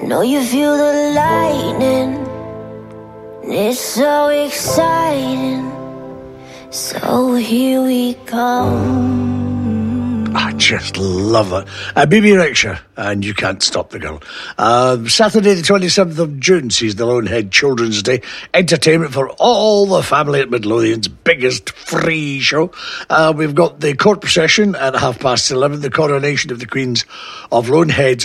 know you feel the lightning. It's so exciting. So here we come. I just love it. BB Rexha, and You Can't Stop the Girl. Saturday the 27th of June sees the Lonehead Children's Day. Entertainment for all the family at Midlothian's biggest free show. We've got the court procession at 11:30, the coronation of the Queens of Lonehead's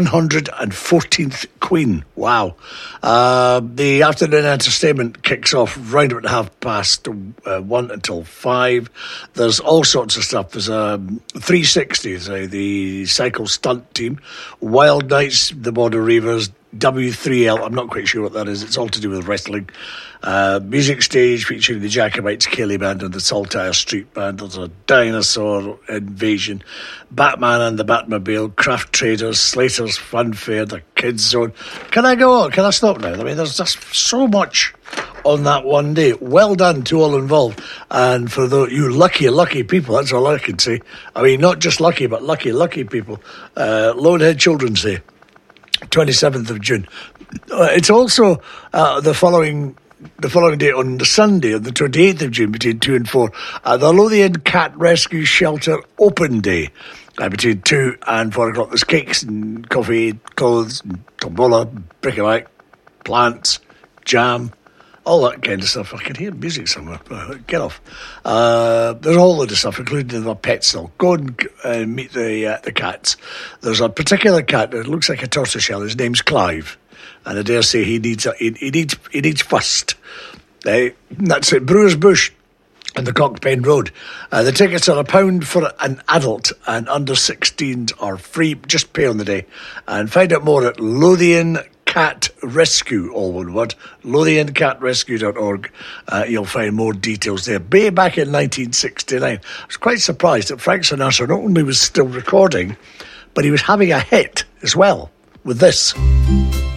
114th Queen. Wow. The afternoon entertainment kicks off round about 1:30 until 5. There's all sorts of stuff. There's 360s, the cycle stunt team, Wild Knights, the Border Reavers, W3L, I'm not quite sure what that is, it's all to do with wrestling. Music stage featuring the Jacobites, Kelly Band and the Saltire Street Band. There's a dinosaur invasion, Batman and the Batmobile, Craft Traders, Slater's Fun Fair, the Kids Zone. Can I go on? Can I stop now? I mean, there's just so much on that one day. Well done to all involved, and for you lucky people, that's all I can say. I mean, not just lucky, but lucky people. Lonehead Children's Day, 27th of June. It's also the following day on the Sunday, on the 28th of June, between 2 and 4, the Lothian Cat Rescue Shelter Open Day, between 2 and 4 o'clock. There's cakes and coffee, clothes, and tombola, bric-a-brac, plants, jam, all that kind of stuff. I can hear music somewhere. Get off. There's a whole load of stuff, including the pet cell. Go and meet the cats. There's a particular cat that looks like a tortoiseshell. His name's Clive, and I dare say he needs first. That's at Brewers Bush and the Cockpen Road. The tickets are £1 for an adult, and under 16s are free. Just pay on the day. And find out more at Lothian Cat Rescue, all one word, LothianCatRescue.org. You'll find more details there. Back in 1969, I was quite surprised that Frank Sinatra not only was still recording, but he was having a hit as well with this.